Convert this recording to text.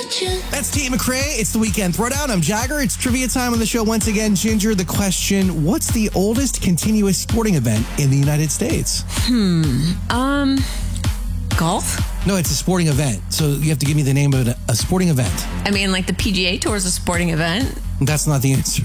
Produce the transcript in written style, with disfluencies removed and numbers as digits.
That's Tate McRae. It's the Weekend Throwdown. I'm Jagger. It's trivia time on the show once again. Ginger, the question, what's the oldest continuous sporting event in the United States? Golf? No, it's a sporting event. So you have to give me the name of a sporting event. I mean, like the PGA Tour is a sporting event. That's not the answer.